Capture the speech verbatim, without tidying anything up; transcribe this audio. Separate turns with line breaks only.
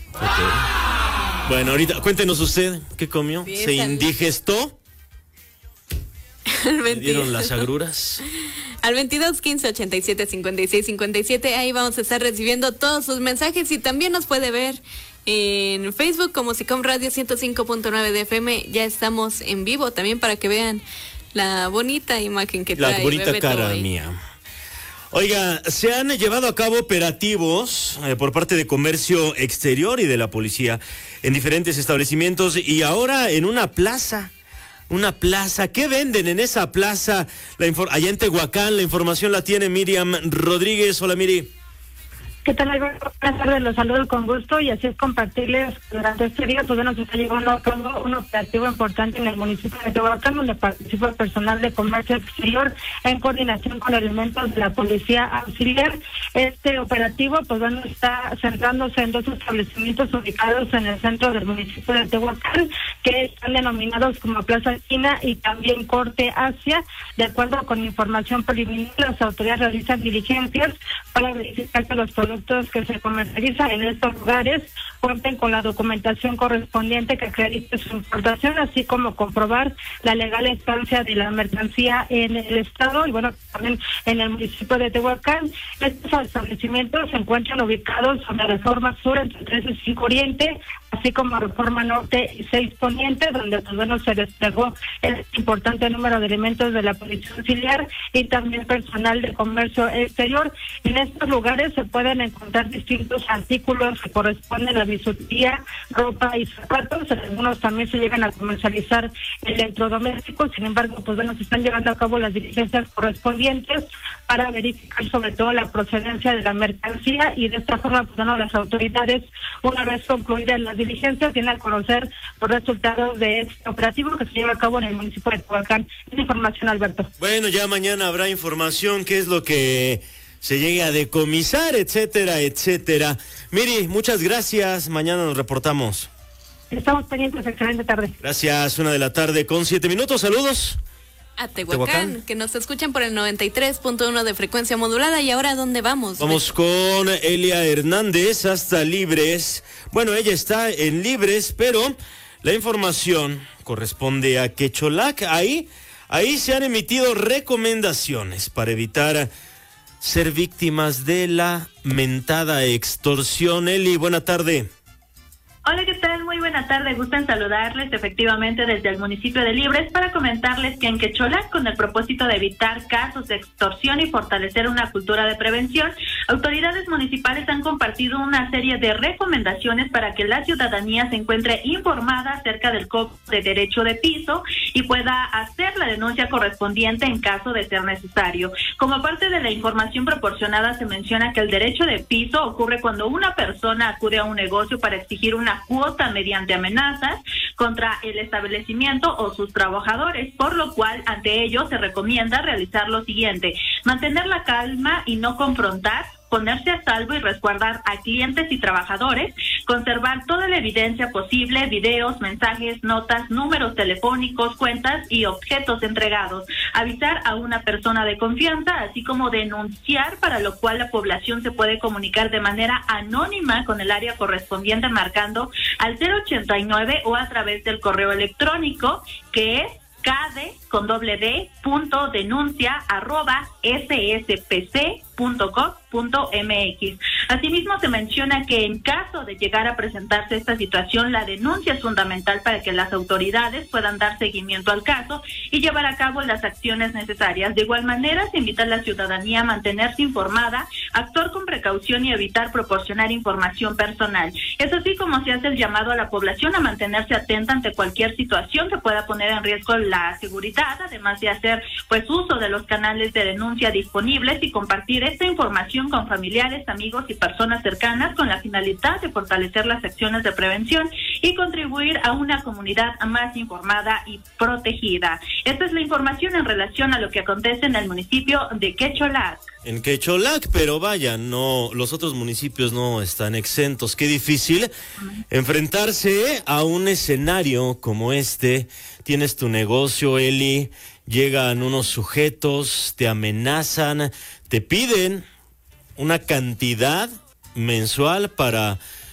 Okay. Bueno, ahorita, cuéntenos usted, ¿qué comió?
Bien,
¿Se indigestó? ¿Le dieron las agruras?
Al veintidós, quince, ochenta y siete, cincuenta y seis, cincuenta y siete, ahí vamos a estar recibiendo todos sus mensajes y también nos puede ver en Facebook como Sicom Radio ciento cinco punto nueve de F M. Ya estamos en vivo también para que vean la bonita imagen que trae.
La bonita
Bebeto
cara
hoy.
mía. Oiga, se han llevado a cabo operativos eh, por parte de Comercio Exterior y de la policía en diferentes establecimientos y ahora en una plaza. Una plaza. ¿Qué venden en esa plaza? La infor- allá en Tehuacán, la información la tiene Miriam Rodríguez. Hola, Miri.
¿Qué tal, Alberto? Buenas tardes, los saludo con gusto y así es compartirles durante este día, pues bueno, se está llevando a cabo un operativo importante en el municipio de Tehuacán, donde participa el personal de Comercio Exterior en coordinación con elementos de la Policía Auxiliar. Este operativo, pues bueno, está centrándose en dos establecimientos ubicados en el centro del municipio de Tehuacán, que están denominados como Plaza Esquina y también Corte Asia. De acuerdo con información preliminar, las autoridades realizan diligencias para verificar que los productos que se comercializan en estos lugares cuenten con la documentación correspondiente que acredite su importación, así como comprobar la legal estancia de la mercancía en el estado y bueno, también en el municipio de Tehuacán. Estos establecimientos se encuentran ubicados en la Reforma Sur entre tres y cinco Oriente, así como Reforma Norte y seis Poniente, donde pues bueno se desplegó el importante número de elementos de la Policía Auxiliar y también personal de Comercio Exterior. En estos lugares se pueden encontrar distintos artículos que corresponden a bisutería, ropa y zapatos. Algunos también se llegan a comercializar electrodomésticos. Sin embargo, pues bueno, se están llevando a cabo las diligencias correspondientes para verificar sobre todo la procedencia de la mercancía y de esta forma, pues bueno, las autoridades, una vez concluidas las diligencias, tienen a conocer los resultados de este operativo que se lleva a cabo en el municipio de Tehuacán. Esta información, Alberto.
Bueno, ya mañana habrá información, qué es lo que se llegue a decomisar, etcétera, etcétera. Miri, muchas gracias. Mañana nos reportamos.
Estamos pendientes. Excelente tarde.
Gracias. Una de la tarde con siete minutos. Saludos.
A Tehuacán, Tehuacán, que nos escuchan por el noventa y tres punto uno de frecuencia modulada. ¿Y ahora dónde vamos?
Vamos con Elia Hernández hasta Libres. Bueno, ella está en Libres, pero la información corresponde a Quecholac. Ahí, ahí se han emitido recomendaciones para evitar ser víctimas de la mentada extorsión. Eli, buena tarde.
Hola, ¿qué tal? Muy buena tarde. Gustan saludarles efectivamente desde el municipio de Libres para comentarles que en Quecholac, con el propósito de evitar casos de extorsión y fortalecer una cultura de prevención, autoridades municipales han compartido una serie de recomendaciones para que la ciudadanía se encuentre informada acerca del cobro de derecho de piso y pueda hacer la denuncia correspondiente en caso de ser necesario. Como parte de la información proporcionada, se menciona que el derecho de piso ocurre cuando una persona acude a un negocio para exigir una cuota mediante amenazas contra el establecimiento o sus trabajadores, por lo cual ante ello se recomienda realizar lo siguiente: mantener la calma y no confrontar, ponerse a salvo y resguardar a clientes y trabajadores, conservar toda la evidencia posible, videos, mensajes, notas, números telefónicos, cuentas y objetos entregados, avisar a una persona de confianza, así como denunciar, para lo cual la población se puede comunicar de manera anónima con el área correspondiente marcando al cero ochenta y nueve o a través del correo electrónico, que es cade con doble d punto denuncia arroba sspc punto gov punto mx. Asimismo, se menciona que en caso de llegar a presentarse esta situación, la denuncia es fundamental para que las autoridades puedan dar seguimiento al caso y llevar a cabo las acciones necesarias. De igual manera, se invita a la ciudadanía a mantenerse informada, actuar con precaución y evitar proporcionar información personal. Es así como se hace el llamado a la población a mantenerse atenta ante cualquier situación que pueda poner en riesgo la seguridad, además de hacer pues uso de los canales de denuncia disponibles y compartir esta información con familiares, amigos y personas cercanas con la finalidad de fortalecer las acciones de prevención y contribuir a una comunidad más informada y protegida. Esta es la información en relación a lo que acontece en el municipio de Quecholac.
En Quecholac, pero vaya, no, los otros municipios no están exentos. Qué difícil uh-huh. enfrentarse a un escenario como este. Tienes tu negocio, Eli, llegan unos sujetos, te amenazan, te piden una cantidad mensual para